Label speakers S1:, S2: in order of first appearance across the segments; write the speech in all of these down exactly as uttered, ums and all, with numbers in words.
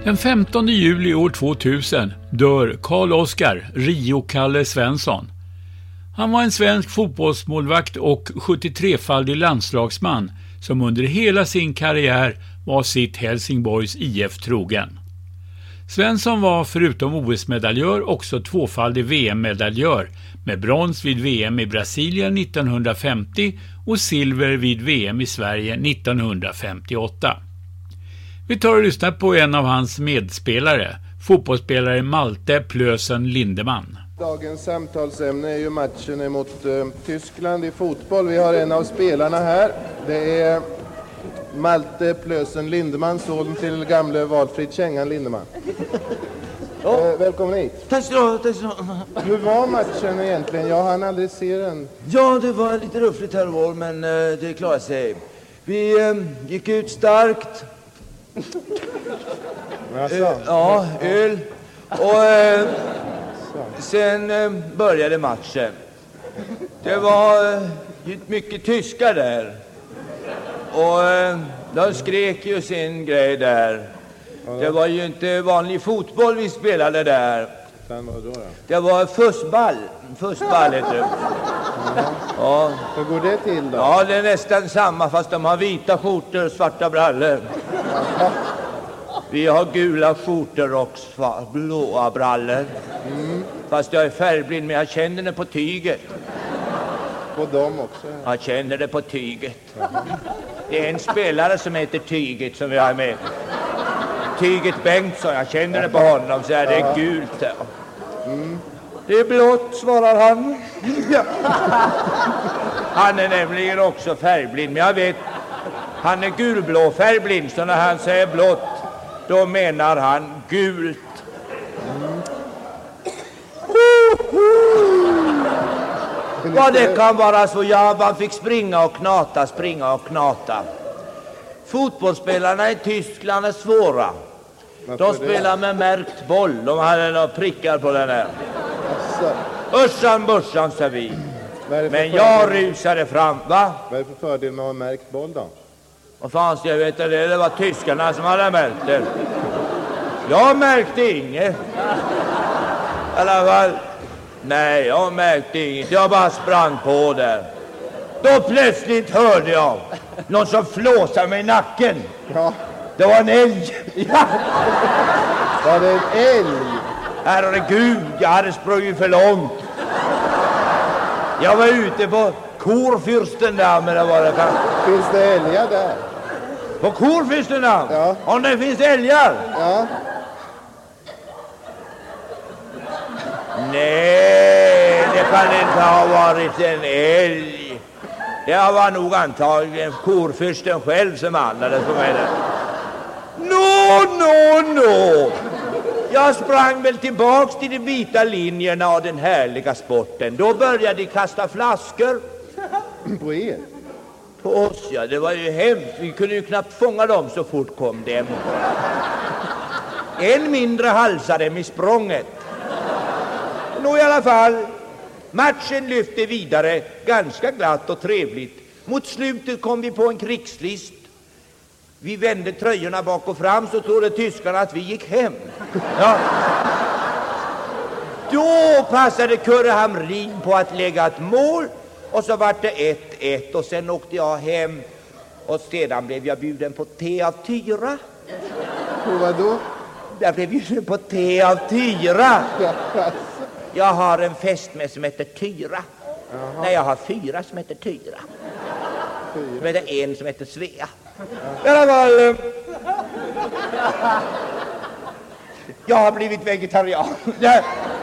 S1: Den femtonde juli år tvåtusen dör Carl Oskar Rio-Kalle Svensson. Han var en svensk fotbollsmålvakt och sjuttiotrefaldig landslagsman som under hela sin karriär var sitt Helsingborgs I F trogen. Svensson var förutom O S-medaljör också tvåfaldig V M-medaljör med brons vid V M i Brasilien nittonhundrafemtio och silver vid V M i Sverige nittonhundrafemtioåtta. Vi tar och lyssnar på en av hans medspelare, fotbollsspelare Malte Plösen Lindeman.
S2: Dagens samtalsämne är ju matchen mot eh, Tyskland i fotboll. Vi har en av spelarna här. Det är Malte Plösen Lindeman, son till gamle Valfrid Kängan Lindeman.
S3: Ja.
S2: Eh, välkommen hit.
S3: Tack så du tack så du.
S2: Hur var matchen egentligen? Jag hann aldrig se den.
S3: Ja, det var lite ruffligt här och var, men eh, det klarade sig. Vi eh, gick ut starkt.
S2: Alltså.
S3: Eh, ja, öl. Och eh, sen eh, började matchen. Det var eh, mycket tyskar där. Och eh, de skrek ju sin grej där. Det var ju inte vanlig fotboll vi spelade där.
S2: Sen vad då då?
S3: Det var fussball. Fussball heter det. Ja.
S2: Hur går det till då?
S3: Ja, det är nästan samma fast de har vita skjortor och svarta brallor. Vi har gula skjortor och sva- blåa brallor.
S2: Mm.
S3: Fast jag är färgblind, men jag känner det på tyget.
S2: På dem också?
S3: Jag känner det på tyget. Det är en spelare som heter Tyget som vi har med. Tyget Bengtsson, jag känner det på honom, så är det är gult där.
S2: Mm.
S3: Det är blått, svarar han. Han är nämligen också färgblind, men jag vet, han är gulblå färgblind, så när han säger blått, då menar han gult.
S2: Mm.
S3: Vad det kan vara så, ja, man fick springa och knata, springa och knata. Fotbollsspelarna i Tyskland är svåra. De spelar med märkt boll, de hade några prickar på den här. Össan, börsan, sa vi. Men jag rusade fram, va?
S2: Vad är det för fördel med att ha märkt boll då?
S3: Vad fan ska jag veta det? Det var tyskarna som hade märkt det. Jag märkte inget. I alla fall, nej, jag märkte inget. Jag bara sprang på där. Då plötsligt hörde jag någon som flåsade mig i nacken.
S2: Ja.
S3: Det var en älg. Ja.
S2: Var det en älg?
S3: Herregud, jag hade sprungit för långt. Jag var ute på Korfürsten där, men det var det kan.
S2: Finns det älgar där?
S3: På Korfürsten där?
S2: Ja.
S3: Om det finns älgar?
S2: Ja.
S3: Nej, det kan inte ha varit en älg. Det var nog antagligen Korfürsten själv som andades på mig där. Nå, nå, nå. Jag sprang väl tillbaks till de vita linjerna av den härliga sporten. Då började de kasta flaskor.
S2: På er?
S3: På oss, ja. Det var ju hemskt. Vi kunde ju knappt fånga dem, så fort kom dem. En mindre halsade dem i språnget. Nå, i alla fall. Matchen lyfte vidare ganska glatt och trevligt. Mot slutet kom vi på en krigslist. Vi vände tröjorna bak och fram, så trodde tyskarna att vi gick hem. Ja. Då passade Kurre Hamrin på att lägga ett mål, och så var det ett ett, och sen åkte jag hem, och sedan blev jag bjuden på te av Tyra.
S2: På vad då?
S3: Jag blev bjuden på te av Tyra. Jag har en fästmö som heter Tyra. Jaha. Nej, jag har fyra som heter Tyra. Fyra? Men det är en som heter Svea. I alla fall, jag har blivit vegetarian. Det,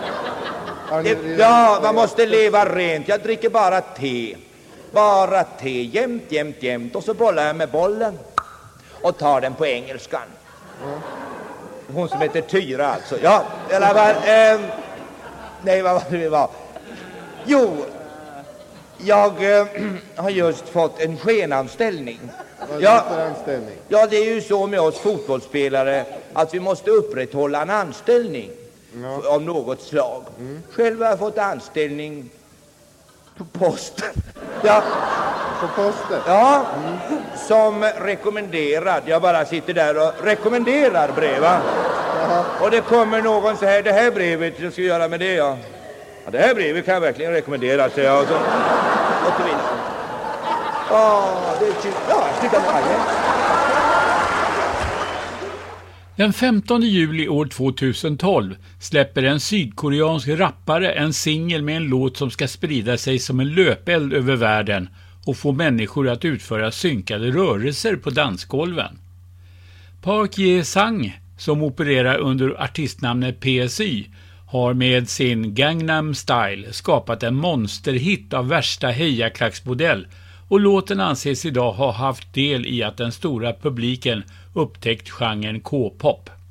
S3: ja, man måste leva rent. Jag dricker bara te. Bara te, jämt, jämt, jämt. Och så bollar jag med bollen och tar den på engelskan. Hon som heter Tyra alltså. Ja, i alla fall, eh, nej, vad var det var? Jo, jag eh, har just fått en skenanställning.
S2: Vad är det för anställning?
S3: Ja, det är ju så med oss fotbollsspelare att vi måste upprätthålla en anställning, ja, av något slag. Mm. Själv har jag fått anställning på posten. Ja.
S2: På posten?
S3: Ja, mm. Som rekommenderad. Jag bara sitter där och rekommenderar brev.
S2: Jaha.
S3: Och det kommer någon så här, det här brevet, jag ska göra med det, ja. Ja, det här brevet kan jag verkligen rekommendera, säger jag. Och så, och så vidare. Ja, det är typ, ja, jag slutar med varje.
S1: Den femtonde juli år tvåtusentolv släpper en sydkoreansk rappare en singel med en låt som ska sprida sig som en löpeld över världen och få människor att utföra synkade rörelser på dansgolven. Park Ye-sang, som opererar under artistnamnet P S Y, har med sin Gangnam Style skapat en monsterhit av värsta hejaklacksmodell, och låten anses idag ha haft del i att den stora publiken upptäckt genren K-pop.